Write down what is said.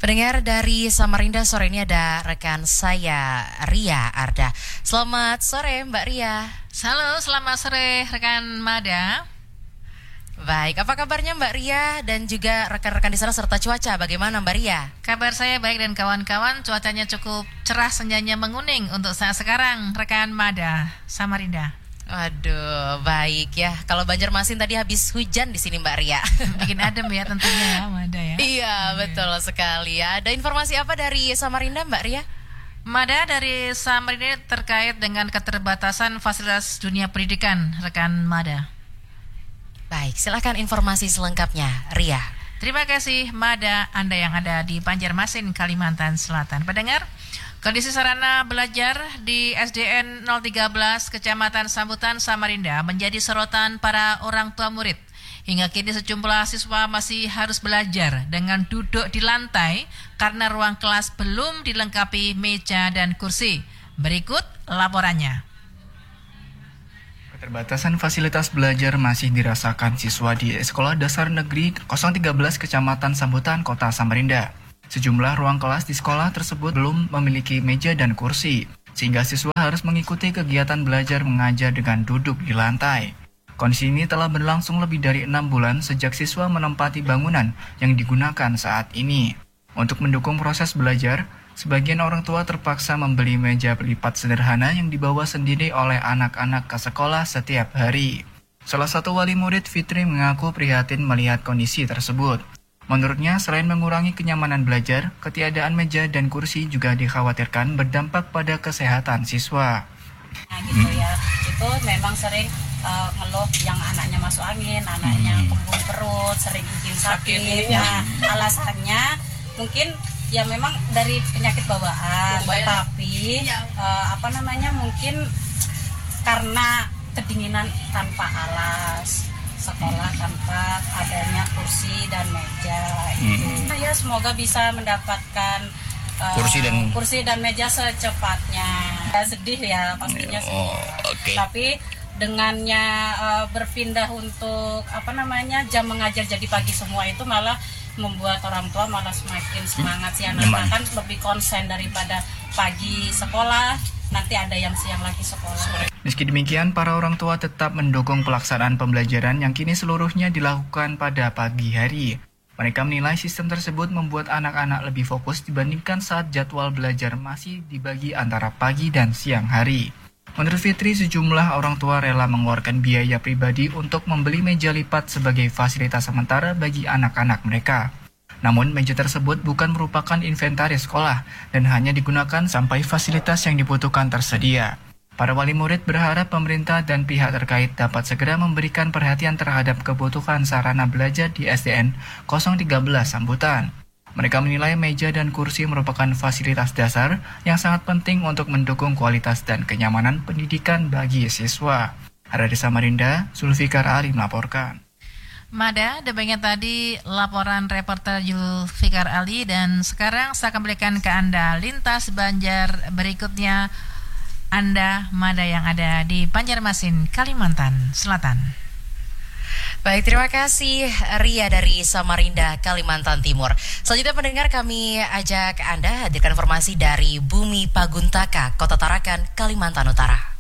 Pendengar dari Samarinda, sore ini ada rekan saya, Ria Arda. Selamat sore Mbak Ria. Halo, selamat sore rekan Mada. Baik, apa kabarnya Mbak Ria dan juga rekan-rekan di sana serta cuaca, bagaimana Mbak Ria? Kabar saya baik dan kawan-kawan, cuacanya cukup cerah, senjanya menguning untuk saat sekarang rekan Mada, Samarinda. Waduh, baik ya. Kalau Banjarmasin tadi habis hujan di sini Mbak Ria. Bikin adem ya tentunya ya, Mada ya. Iya, betul sekali ya. Ada informasi apa dari Samarinda Mbak Ria? Mada dari Samarinda terkait dengan keterbatasan fasilitas dunia pendidikan, rekan Mada. Baik, silakan informasi selengkapnya, Ria. Terima kasih Mada, Anda yang ada di Banjarmasin, Kalimantan Selatan. Pendengar, kondisi sarana belajar di SDN 013 Kecamatan Sambutan, Samarinda menjadi sorotan para orang tua murid. Hingga kini sejumlah siswa masih harus belajar dengan duduk di lantai karena ruang kelas belum dilengkapi meja dan kursi. Berikut laporannya. Keterbatasan fasilitas belajar masih dirasakan siswa di Sekolah Dasar Negeri 013 Kecamatan Sambutan, Kota Samarinda. Sejumlah ruang kelas di sekolah tersebut belum memiliki meja dan kursi, sehingga siswa harus mengikuti kegiatan belajar mengajar dengan duduk di lantai. Kondisi ini telah berlangsung lebih dari 6 bulan sejak siswa menempati bangunan yang digunakan saat ini. Untuk mendukung proses belajar, sebagian orang tua terpaksa membeli meja lipat sederhana yang dibawa sendiri oleh anak-anak ke sekolah setiap hari. Salah satu wali murid, Fitri, mengaku prihatin melihat kondisi tersebut. Menurutnya, selain mengurangi kenyamanan belajar, ketiadaan meja dan kursi juga dikhawatirkan berdampak pada kesehatan siswa. Nah gitu ya, itu memang sering ngeluh yang anaknya masuk angin, anaknya kembung perut, sering bikin sakit. Nah alasannya mungkin ya memang dari penyakit bawaan, tetapi mungkin karena kedinginan tanpa alas, sekolah tanpa adanya kursi dan meja itu. Ya semoga bisa mendapatkan kursi dan meja secepatnya. Ya, sedih ya pastinya sedih. Okay. Tapi dengannya berpindah untuk jam mengajar jadi pagi semua itu malah membuat orang tua malah semakin semangat sih, anak-anak kan lebih konsen daripada pagi sekolah, nanti ada yang siang lagi sekolah. Meski demikian, para orang tua tetap mendukung pelaksanaan pembelajaran yang kini seluruhnya dilakukan pada pagi hari. Mereka menilai sistem tersebut membuat anak-anak lebih fokus dibandingkan saat jadwal belajar masih dibagi antara pagi dan siang hari. Menurut Fitri, sejumlah orang tua rela mengeluarkan biaya pribadi untuk membeli meja lipat sebagai fasilitas sementara bagi anak-anak mereka. Namun, meja tersebut bukan merupakan inventaris sekolah dan hanya digunakan sampai fasilitas yang dibutuhkan tersedia. Para wali murid berharap pemerintah dan pihak terkait dapat segera memberikan perhatian terhadap kebutuhan sarana belajar di SDN 013 Sambutan. Mereka menilai meja dan kursi merupakan fasilitas dasar yang sangat penting untuk mendukung kualitas dan kenyamanan pendidikan bagi siswa. Dari Samarinda, Zulfikar Ali melaporkan. Mada, demikian tadi laporan reporter Zulfikar Ali, dan sekarang saya kembalikan ke Anda lintas Banjar berikutnya. Anda, Mada yang ada di Banjarmasin, Kalimantan Selatan. Baik, terima kasih Ria dari Samarinda, Kalimantan Timur. Selanjutnya pendengar, kami ajak Anda hadirkan informasi dari Bumi Paguntaka, Kota Tarakan, Kalimantan Utara.